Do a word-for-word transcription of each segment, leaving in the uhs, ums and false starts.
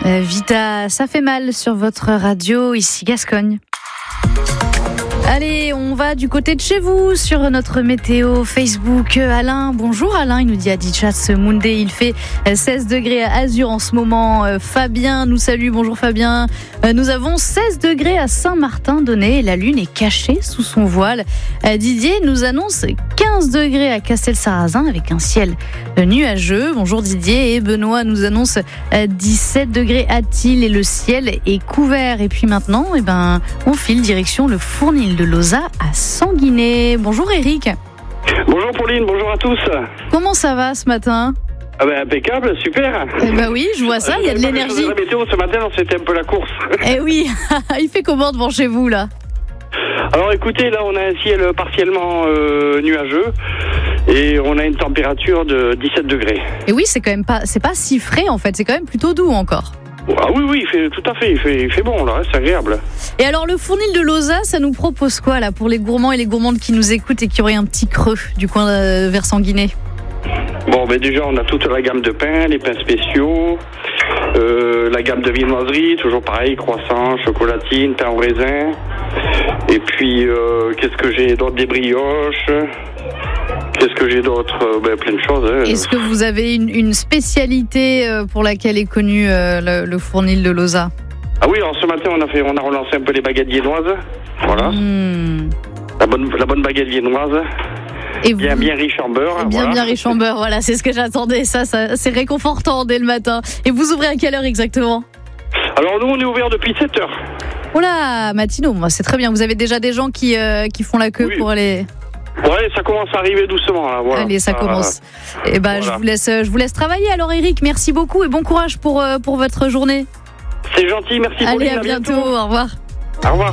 Euh, Vita, ça fait mal sur votre radio, ici Gascogne. Allez, on va du côté de chez vous sur notre météo Facebook. Alain, bonjour Alain, il nous dit Adichat Moundé, il fait seize degrés à Azur en ce moment. Fabien nous salue, bonjour Fabien. Nous avons seize degrés à Saint-Martin-d'Aunay, la lune est cachée sous son voile. Didier nous annonce quinze degrés à Castel-Sarrazin avec un ciel nuageux. Bonjour Didier. Et Benoît nous annonce dix-sept degrés à Thil et le ciel est couvert. Et puis maintenant, eh ben, on file direction le Fournil de Loza à Sanguinet. Bonjour Eric. Bonjour Pauline, bonjour à tous. Comment ça va ce matin ? Ah ben impeccable, super. Eh ben oui, je vois ça, il y a de l'énergie. La météo ce matin, c'était un peu la course. Eh oui, il fait comment devant chez vous là ? Alors écoutez, là on a un ciel partiellement euh, nuageux et on a une température de dix-sept degrés. Et oui, c'est quand même pas, c'est pas si frais en fait, c'est quand même plutôt doux encore. Ah oui, oui, il fait, tout à fait, il fait, il fait bon là, c'est agréable. Et alors le Fournil de Loza, ça nous propose quoi là pour les gourmands et les gourmandes qui nous écoutent et qui auraient un petit creux du coin euh, vers Sanguinet ? Bon, ben déjà on a toute la gamme de pains, les pains spéciaux, euh, la gamme de viennoiserie, toujours pareil, croissants, chocolatines, pain au raisin. Et puis euh, qu'est-ce que j'ai d'autre ? Des brioches. Qu'est-ce que j'ai d'autre ? Ben, plein de choses. Hein. Est-ce que vous avez une, une spécialité pour laquelle est connu euh, le, le Fournil de Loza ? Ah oui, alors ce matin on a fait, on a relancé un peu les baguettes viennoises. Voilà. Mmh. La bonne, la bonne baguette viennoise. Et bien, vous... bien riche en beurre. Bien, voilà. bien riche en beurre. Voilà, c'est ce que j'attendais. Ça, ça, c'est réconfortant dès le matin. Et vous ouvrez à quelle heure exactement ? Alors nous, on est ouvert depuis sept heures. Oh là, matinaux, c'est très bien. Vous avez déjà des gens qui, euh, qui font la queue oui. pour aller... Ouais, ça commence à arriver doucement là. Voilà. Allez, ça ah, commence. Et eh ben, voilà. je vous laisse, je vous laisse travailler. Alors, Eric, merci beaucoup et bon courage pour pour votre journée. C'est gentil, merci. Allez, Pauline, à, à bientôt. bientôt. Au revoir. Au revoir.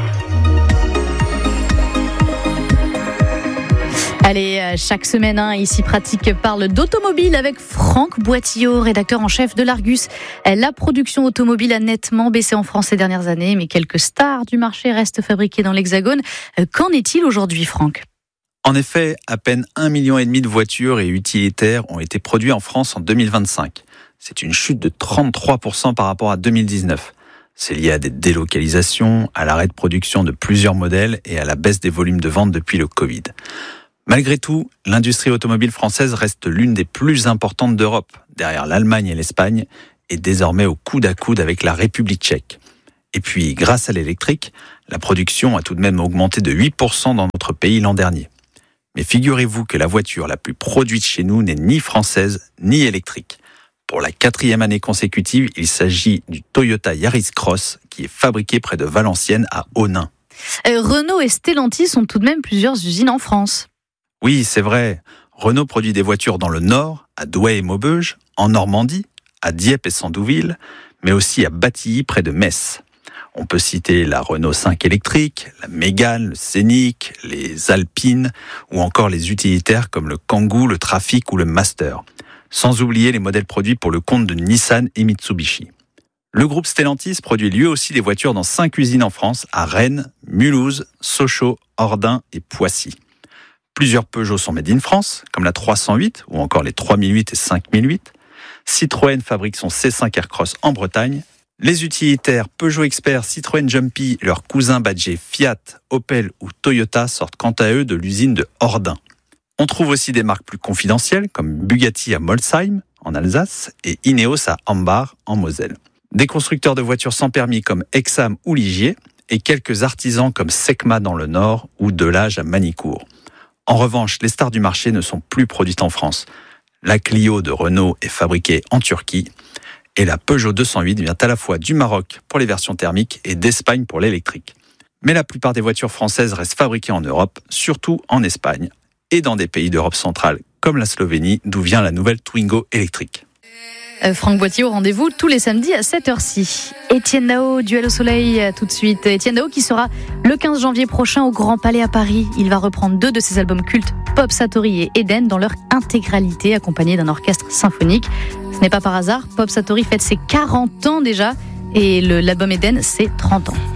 Allez, chaque semaine, hein, ici Pratique parle d'automobile avec Franck Boitillot, rédacteur en chef de l'Argus. La production automobile a nettement baissé en France ces dernières années, mais quelques stars du marché restent fabriquées dans l'Hexagone. Qu'en est-il aujourd'hui, Franck ? En effet, à peine un million et demi de voitures et utilitaires ont été produits en France en deux mille vingt-cinq. C'est une chute de trente-trois pour cent par rapport à deux mille dix-neuf. C'est lié à des délocalisations, à l'arrêt de production de plusieurs modèles et à la baisse des volumes de vente depuis le Covid. Malgré tout, l'industrie automobile française reste l'une des plus importantes d'Europe, derrière l'Allemagne et l'Espagne, et désormais au coude à coude avec la République tchèque. Et puis, grâce à l'électrique, la production a tout de même augmenté de huit pour cent dans notre pays l'an dernier. Mais figurez-vous que la voiture la plus produite chez nous n'est ni française ni électrique. Pour la quatrième année consécutive, il s'agit du Toyota Yaris Cross qui est fabriqué près de Valenciennes à Onnaing. Euh, Renault et Stellantis ont tout de même plusieurs usines en France. Oui, c'est vrai. Renault produit des voitures dans le Nord, à Douai et Maubeuge, en Normandie, à Dieppe et Sandouville, mais aussi à Batilly près de Metz. On peut citer la Renault cinq électrique, la Mégane, le Scénic, les Alpines ou encore les utilitaires comme le Kangoo, le Trafic ou le Master. Sans oublier les modèles produits pour le compte de Nissan et Mitsubishi. Le groupe Stellantis produit lui aussi des voitures dans cinq usines en France, à Rennes, Mulhouse, Sochaux, Ordin et Poissy. Plusieurs Peugeot sont made in France, comme la trois cent huit ou encore les trois mille huit et cinq mille huit. Citroën fabrique son C cinq Aircross en Bretagne. Les utilitaires Peugeot Expert, Citroën Jumpy, leurs cousins badgés Fiat, Opel ou Toyota sortent quant à eux de l'usine de Ordin. On trouve aussi des marques plus confidentielles comme Bugatti à Molsheim, en Alsace, et Ineos à Ambach, en Moselle. Des constructeurs de voitures sans permis comme Exam ou Ligier, et quelques artisans comme Secma dans le Nord ou Delage à Manicourt. En revanche, les stars du marché ne sont plus produites en France. La Clio de Renault est fabriquée en Turquie, et la Peugeot deux cent huit vient à la fois du Maroc pour les versions thermiques et d'Espagne pour l'électrique. Mais la plupart des voitures françaises restent fabriquées en Europe, surtout en Espagne, et dans des pays d'Europe centrale comme la Slovénie, d'où vient la nouvelle Twingo électrique. Euh, Franck Boitillot, rendez-vous tous les samedis à sept heure-ci. Étienne Dao, Duel au soleil, tout de suite. Étienne Dao qui sera le quinze janvier prochain au Grand Palais à Paris. Il va reprendre deux de ses albums cultes, Pop Satori et Eden, dans leur intégralité, accompagné d'un orchestre symphonique. Ce n'est pas par hasard, Pop Satori fête ses quarante ans déjà, et le, l'album Eden, c'est trente ans.